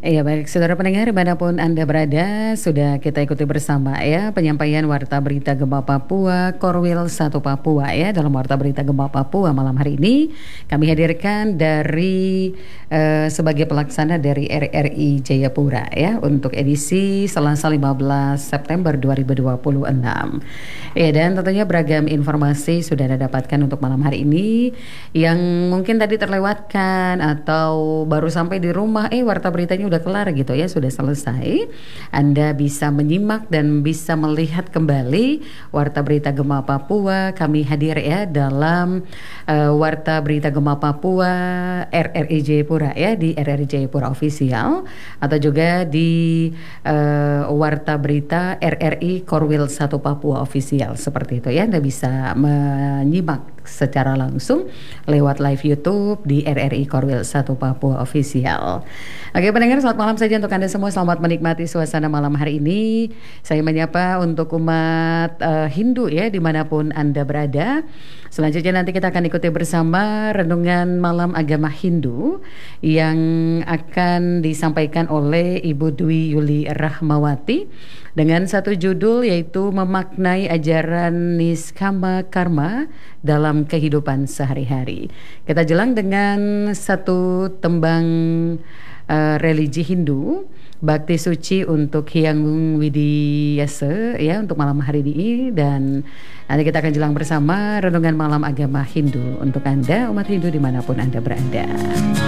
Iya baik, saudara pendengar dimanapun Anda berada, sudah kita ikuti bersama ya penyampaian Warta Berita Gempa Papua, Korwil 1 Papua ya. Dalam Warta Berita Gempa Papua malam hari ini kami hadirkan dari sebagai pelaksana dari RRI Jayapura ya untuk edisi Selasa 15 September 2026. Ya, dan tentunya beragam informasi sudah Anda dapatkan untuk malam hari ini yang mungkin tadi terlewatkan atau baru sampai di rumah warta beritanya udah kelar gitu ya, sudah selesai. Anda bisa menyimak dan bisa melihat kembali Warta Berita Gema Papua. Kami hadir ya dalam Warta Berita Gema Papua RRI Jayapura ya, di RRI Jayapura Official, atau juga di Warta Berita RRI Korwil 1 Papua Official, seperti itu ya. Anda bisa menyimak secara langsung lewat live YouTube di RRI Korwil 1 Papua Official. Oke pendengar, selamat malam saja untuk Anda semua. Selamat menikmati suasana malam hari ini. Saya menyapa untuk umat Hindu ya, dimanapun Anda berada. Selanjutnya nanti kita akan ikuti bersama renungan malam agama Hindu yang akan disampaikan oleh Ibu Dwi Yuli Rahmawati dengan satu judul, yaitu memaknai ajaran Niskama Karma dalam kehidupan sehari-hari. Kita jelang dengan satu tembang religi Hindu, Bakti Suci untuk Hyang Widiyase ya, untuk malam hari ini. Dan nanti kita akan jelang bersama renungan malam agama Hindu untuk Anda umat Hindu dimanapun Anda berada.